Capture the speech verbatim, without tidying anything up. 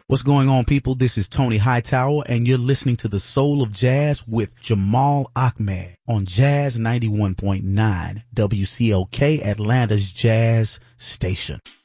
What's going on, people? This is Tony Hightower, and you're listening to The Soul of Jazz with Jamal Ahmed on Jazz ninety-one point nine, W C L K, Atlanta's Jazz Station.